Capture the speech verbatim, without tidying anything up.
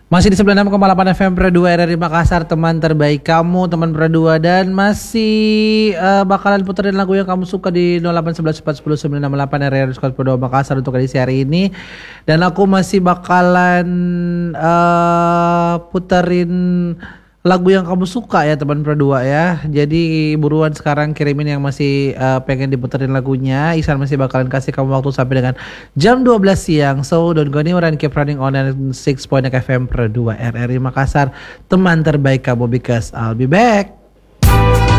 Masih di sembilan puluh enam koma delapan F M Pro dua R R I Makassar, teman terbaik kamu, teman Pro dua, dan masih uh, bakalan puterin lagu yang kamu suka di nol delapan satu satu empat satu nol sembilan enam delapan R R I Pro dua Makassar untuk edisi hari ini. Dan aku masih bakalan uh, puterin lagu yang kamu suka ya teman Pro dua ya. Jadi buruan sekarang kirimin yang masih uh, pengen diputerin lagunya. Isan masih bakalan kasih kamu waktu sampai dengan jam dua belas siang. So don't go anywhere and keep running on and six point F M Pro dua R R I Makassar, teman terbaik kamu, because I'll be back.